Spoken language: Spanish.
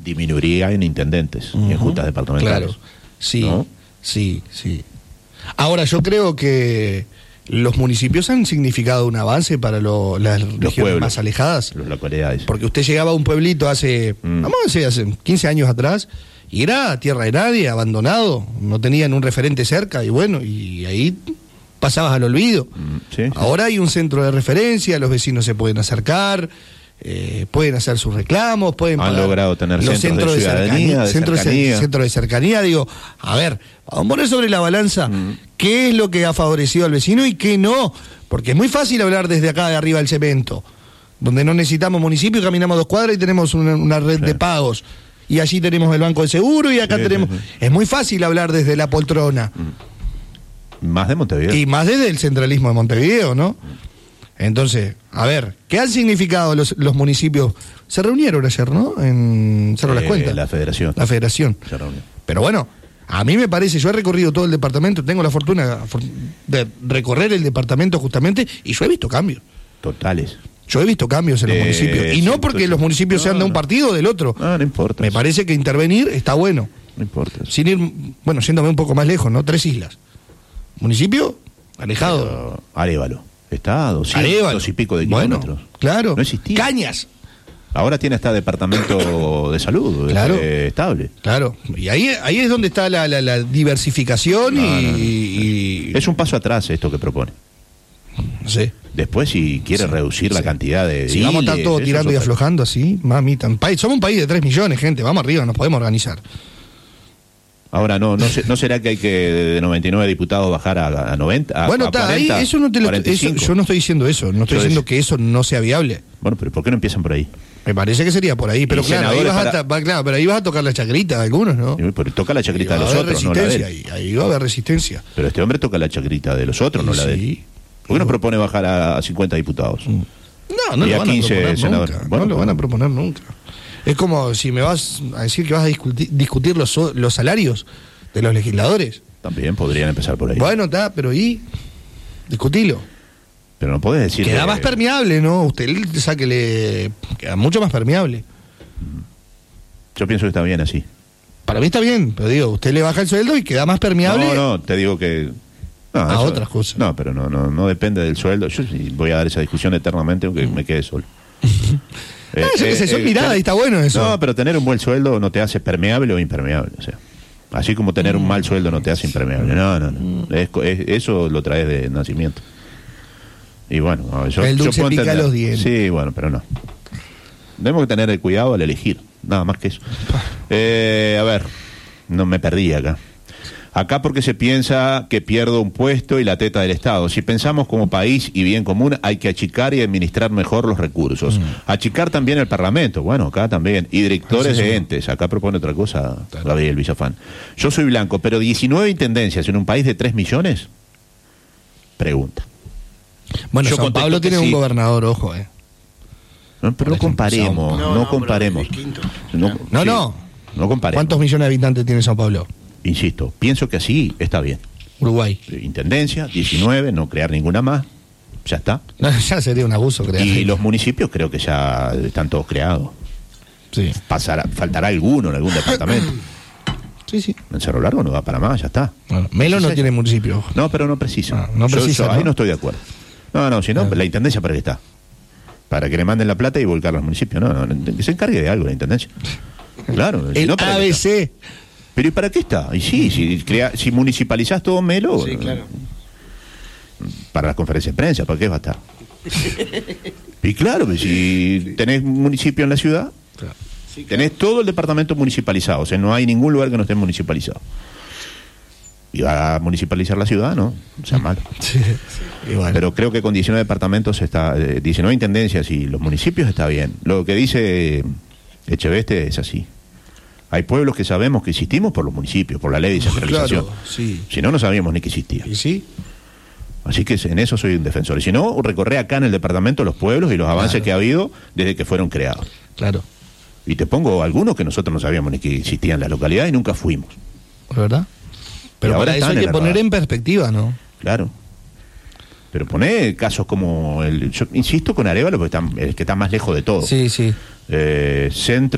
disminuiría en intendentes y en juntas departamentales. Claro, sí, ¿no? sí. Ahora, yo creo que los municipios han significado un avance para las regiones pueblos más alejadas. Las localidades. Porque usted llegaba a un pueblito hace 15 años atrás y era tierra de nadie, abandonado, no tenían un referente cerca y bueno, y ahí pasabas al olvido. Sí. Ahora hay un centro de referencia, los vecinos se pueden acercar, pueden hacer sus reclamos, pueden Han pagar logrado tener los centros de ciudadanía, de cercanía. Centros de cercanía, digo, a ver, vamos a poner sobre la balanza qué es lo que ha favorecido al vecino y qué no, porque es muy fácil hablar desde acá de arriba del cemento, donde no necesitamos municipio, caminamos 2 cuadras y tenemos una red de pagos, y allí tenemos el banco de seguro y acá tenemos... Es muy fácil hablar desde la poltrona. Más de Montevideo. Y más desde el centralismo de Montevideo, ¿no? Entonces, a ver, ¿qué han significado los municipios? Se reunieron ayer, ¿no? En Cerro Las Cuentas. La federación. La federación. Se reunió. Pero bueno, a mí me parece, yo he recorrido todo el departamento, tengo la fortuna de recorrer el departamento justamente, y yo he visto cambios. Totales. Yo he visto cambios en los municipios. Y no porque los municipios sean de un partido o del otro. No importa. Me parece que intervenir está bueno. No importa. Sin ir, bueno, yéndome un poco más lejos, ¿no? 3 islas. Municipio alejado. Pero Arévalo. Está a 200 y pico de kilómetros. Bueno, claro. No existía. Cañas. Ahora tiene hasta departamento de salud. Claro. Estable. Claro. Y ahí es donde está la diversificación No. y... Es un paso atrás esto que propone. No sé. Después, si quiere reducir la cantidad de... Si vamos a estar todos tirando y aflojando así, mamita. Somos un país de 3 millones, gente. Vamos arriba, nos podemos organizar. Ahora, ¿no será que hay que de 99 diputados bajar a 90? Bueno, está ahí, eso no te lo, eso, yo no estoy diciendo eso, no estoy diciendo que eso no sea viable. Bueno, pero ¿por qué no empiezan por ahí? Me parece que sería por ahí, pero claro, pero ahí vas a tocar la chacrita de algunos, ¿no? Pero toca la chacrita de los otros, no la de él. Ahí va a haber resistencia. Pero este hombre toca la chacrita de los otros, no la de él. ¿Por qué no propone bajar a 50 diputados? No y lo a van 15 a proponer senadores. nunca. Bueno, No lo van a proponer nunca. Es como si me vas a decir que vas a discutir los salarios de los legisladores. También podrían empezar por ahí. Bueno, está, pero discutilo. Pero no podés decir... Queda más permeable, ¿no? Usted sáquele... Queda mucho más permeable. Yo pienso que está bien así. Para mí está bien, pero digo, usted le baja el sueldo y queda más permeable... No, te digo que... a otras cosas. No, pero no depende del sueldo. Yo sí voy a dar esa discusión eternamente aunque me quede solo. Son miradas y está bueno eso. No, pero tener un buen sueldo no te hace permeable o impermeable. O sea, así como tener un mal sueldo no te hace impermeable. No. Eso lo traes de nacimiento. Y bueno, el dulce yo pica los dientes. Sí, bueno, pero no. Tenemos que tener el cuidado al elegir. Nada más que eso. A ver, no me perdí acá. Acá porque se piensa que pierdo un puesto y la teta del Estado. Si pensamos como país y bien común, hay que achicar y administrar mejor los recursos. Achicar también el Parlamento, bueno, acá también. Y directores de entes, acá propone otra cosa, Gabriel Villafán. Yo soy blanco, pero 19 intendencias en un país de 3 millones, pregunta. Bueno, San Pablo tiene un gobernador, ojo, No, pero no comparemos, no comparemos. No comparemos. ¿Cuántos millones de habitantes tiene San Pablo? Insisto, pienso que así está bien. Uruguay. Intendencia, 19, no crear ninguna más, ya está. Ya sería un abuso crear. Y los municipios creo que ya están todos creados. Sí. Faltará alguno en algún departamento. Sí. En Cerro Largo no va para más, ya está. Bueno, Melo no tiene municipio. No, pero no precisa. No precisa. Ahí no estoy de acuerdo. No, si no, la intendencia para qué está. Para que le manden la plata y volcar a los municipios. No, que se encargue de algo la intendencia. Claro. El ABC. Pero ¿y para qué está? Y sí, si municipalizás todo Melo... Sí, claro. Para las conferencias de prensa, ¿para qué va a estar? Y claro, si tenés municipio en la ciudad, tenés todo el departamento municipalizado. O sea, no hay ningún lugar que no esté municipalizado. Y va a municipalizar la ciudad, ¿no? O sea, mal. Sí, igual. Pero creo que con 19 departamentos 19 intendencias y los municipios está bien. Lo que dice Echeveste es así. Hay pueblos que sabemos que existimos por los municipios, por la ley de descentralización. Claro, sí. Si no sabíamos ni que existía. ¿Y sí? Así que en eso soy un defensor. Y si no, recorré acá en el departamento los pueblos y los avances que ha habido desde que fueron creados. Claro. Y te pongo algunos que nosotros no sabíamos ni que existían en la localidad y nunca fuimos. ¿Verdad? Pero ahora para eso hay que poner en perspectiva, ¿no? Claro. Pero poné casos como yo insisto con Arévalo porque el que está más lejos de todo. Sí. Centro